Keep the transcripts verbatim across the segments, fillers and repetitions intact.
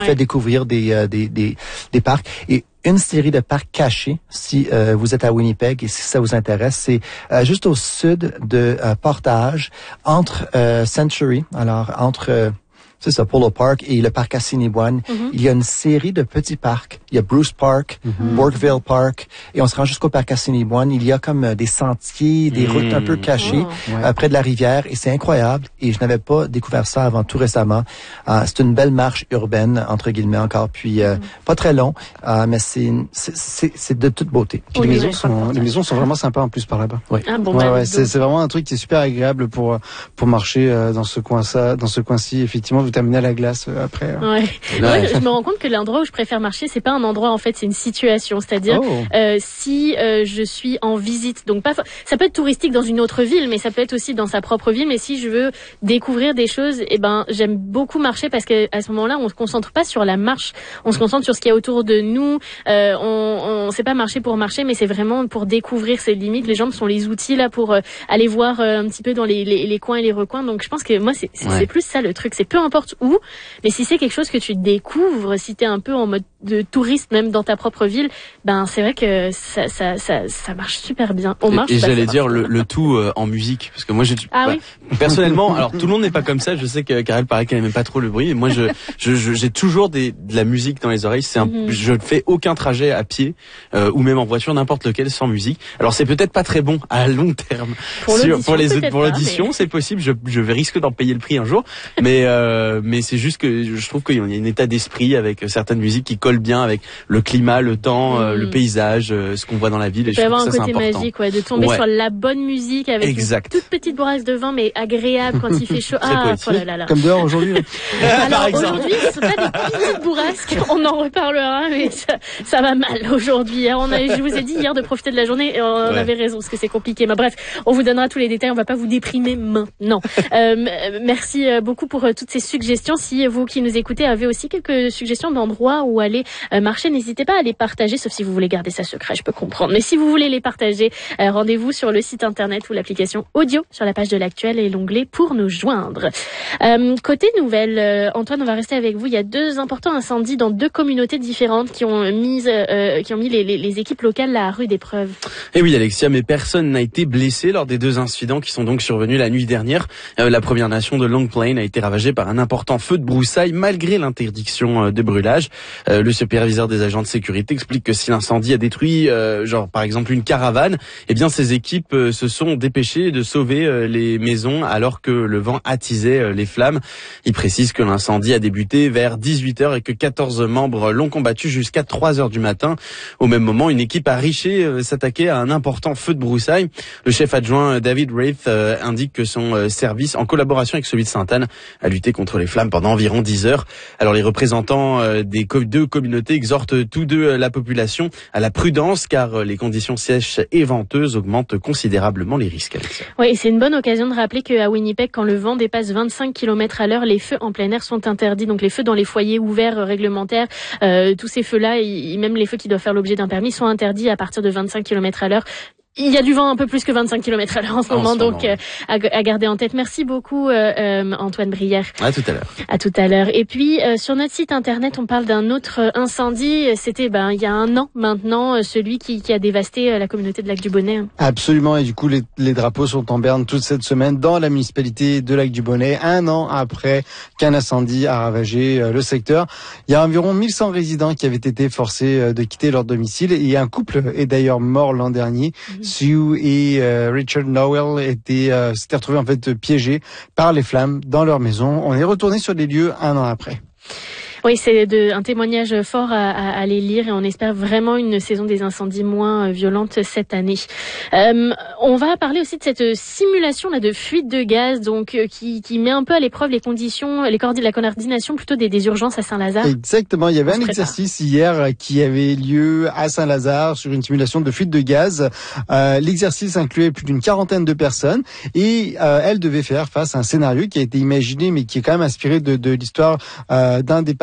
ouais. fait découvrir des, euh, des, des, des parcs. Et une série de parcs cachés, si euh, vous êtes à Winnipeg et si ça vous intéresse, c'est euh, juste au sud de euh, Portage, entre euh, Century, alors entre... Euh, c'est ça, Polo Park et le parc Assiniboine. Mm-hmm. Il y a une série de petits parcs. Il y a Bruce Park, mm-hmm. Borkville Park, et on se rend jusqu'au parc Assiniboine. Il y a comme euh, des sentiers, des mm-hmm. routes un peu cachées oh. euh, près de la rivière, et c'est incroyable. Et je n'avais pas découvert ça avant tout récemment. Euh, c'est une belle marche urbaine, entre guillemets encore, puis euh, mm-hmm. pas très long, euh, mais c'est, c'est, c'est, c'est de toute beauté. Puis oui, les maisons sont, les maisons sont vraiment sympas en plus par là-bas. Oui. Ah, bon, ouais, bah, ouais, c'est, c'est vraiment un truc qui est super agréable pour pour marcher euh, dans ce coin-ça, dans ce coin-ci. Effectivement, vous terminez à la glace euh, après. Ouais. Ouais. Ouais, je me rends compte que l'endroit où je préfère marcher, c'est pas un endroit en fait, c'est une situation. C'est-à-dire oh. euh, si euh, je suis en visite, donc pas, ça peut être touristique dans une autre ville, mais ça peut être aussi dans sa propre ville. Mais si je veux découvrir des choses, eh ben j'aime beaucoup marcher parce que à ce moment-là, on se concentre pas sur la marche, on se concentre sur ce qu'il y a autour de nous. Euh, on, on sait pas marcher pour marcher, mais c'est vraiment pour découvrir ses limites. Les jambes sont les outils là pour euh, aller voir euh, un petit peu dans les, les, les coins et les recoins. Donc je pense que moi c'est, c'est, ouais. c'est plus ça le truc. C'est peu importe où. Mais si c'est quelque chose que tu découvres, si t'es un peu en mode de touriste même dans ta propre ville, ben c'est vrai que ça ça ça, ça marche super bien. On et, marche. Et bah, j'allais dire le, le tout euh, en musique, parce que moi j'ai ah, bah, oui personnellement, alors tout le monde n'est pas comme ça. Je sais que Karel paraît qu'elle n'aime pas trop le bruit. Et moi je, je, je j'ai toujours des de la musique dans les oreilles. C'est un, mm-hmm. je ne fais aucun trajet à pied euh, ou même en voiture, n'importe lequel, sans musique. Alors c'est peut-être pas très bon à long terme pour, sur, pour les pour l'audition, mais... c'est possible. Je je risque d'en payer le prix un jour, mais euh, mais c'est juste que je trouve qu'il y a un état d'esprit avec certaines musiques qui collent bien avec le climat, le temps, mmh. euh, le paysage, euh, ce qu'on voit dans la ville. Et il peut je avoir trouve un que ça, côté magique, ouais, de tomber ouais. sur la bonne musique avec exact. une toute petite bourrasque de vin, mais agréable quand il fait chaud. Ah, oh là là là. Comme dehors aujourd'hui. Alors aujourd'hui, ce sont pas des petites bourrasques, on en reparlera, mais ça, ça va mal aujourd'hui. On a, je vous ai dit hier de profiter de la journée, et on ouais. avait raison, parce que c'est compliqué. Mais bref, on vous donnera tous les détails, on va pas vous déprimer maintenant. euh, merci beaucoup pour toutes ces suggestions. Si vous qui nous écoutez avez aussi quelques suggestions d'endroits où aller euh, marcher, n'hésitez pas à les partager, sauf si vous voulez garder ça secret, je peux comprendre. Mais si vous voulez les partager, euh, rendez-vous sur le site internet ou l'application audio sur la page de l'Actuel et l'onglet pour nous joindre. Euh, côté nouvelles, euh, Antoine, on va rester avec vous. Il y a deux importants incendies dans deux communautés différentes qui ont mis, euh, qui ont mis les, les, les équipes locales à rude épreuve. Et oui, Alexia, mais personne n'a été blessé lors des deux incidents qui sont donc survenus la nuit dernière. Euh, la Première Nation de Long Plain a été ravagée par un important feu de broussailles malgré l'interdiction euh, de brûlage. Euh, le superviseur des agents de sécurité explique que si l'incendie a détruit, euh, genre par exemple une caravane, eh bien ces équipes euh, se sont dépêchées de sauver euh, les maisons alors que le vent attisait euh, les flammes. Il précise que l'incendie a débuté vers dix-huit heures et que quatorze membres l'ont combattu jusqu'à trois heures du matin. Au même moment, une équipe à Richer euh, s'attaquait à un important feu de broussailles. Le chef adjoint David Wraith euh, indique que son euh, service, en collaboration avec celui de Sainte-Anne, a lutté contre les flammes pendant environ dix heures. Alors les représentants euh, des co- deux communautés exhortent tous deux euh, la population à la prudence car euh, les conditions sèches et venteuses augmentent considérablement les risques. Alexia. Oui, c'est une bonne occasion de rappeler qu'à Winnipeg, quand le vent dépasse vingt-cinq kilomètres à l'heure, les feux en plein air sont interdits. Donc les feux dans les foyers ouverts euh, réglementaires, euh, tous ces feux-là, et même les feux qui doivent faire l'objet d'un permis, sont interdits à partir de vingt-cinq kilomètres à l'heure. Il y a du vent un peu plus que vingt-cinq kilomètres à l'heure en ce moment, donc euh, à, à garder en tête. Merci beaucoup euh, euh, Antoine Brière. À tout à l'heure. À tout à l'heure. Et puis euh, sur notre site internet, on parle d'un autre incendie. C'était ben il y a un an maintenant, celui qui, qui a dévasté la communauté de Lac-du-Bonnet. Absolument. Et du coup, les, les drapeaux sont en berne toute cette semaine dans la municipalité de Lac-du-Bonnet, un an après qu'un incendie a ravagé euh, le secteur. Il y a environ mille cent résidents qui avaient été forcés euh, de quitter leur domicile et un couple est d'ailleurs mort l'an dernier. Mmh. Sue et euh, Richard Nowell étaient euh, s'étaient retrouvés en fait piégés par les flammes dans leur maison. On est retourné sur les lieux un an après. Oui, c'est de, un témoignage fort à, à, à les lire et on espère vraiment une saison des incendies moins violente cette année. Euh, on va parler aussi de cette simulation là de fuite de gaz, donc euh, qui, qui met un peu à l'épreuve les conditions, les coordinations, la coordination plutôt des, des urgences à Saint-Lazare. Exactement, il y avait un exercice hier qui avait lieu à Saint-Lazare sur une simulation de fuite de gaz. Euh, l'exercice incluait plus d'une quarantaine de personnes et euh, elles devaient faire face à un scénario qui a été imaginé mais qui est quand même inspiré de, de l'histoire euh, d'un des pilotes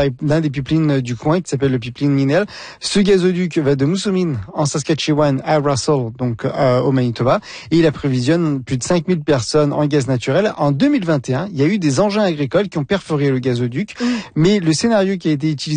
l'un des pipelines du coin qui s'appelle le pipeline Ninel. Ce gazoduc va de Moosomin en Saskatchewan à Russell, donc euh, au Manitoba, et il approvisionne plus de cinq mille personnes en gaz naturel. En deux mille vingt et un, il y a eu des engins agricoles qui ont perforé le gazoduc, mmh. mais le scénario qui a été utilisé